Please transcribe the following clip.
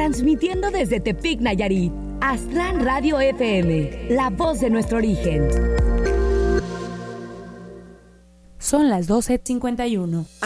transmitiendo desde Tepic, Nayarit. Astran Radio FM, la voz de nuestro origen. Son las 12:51.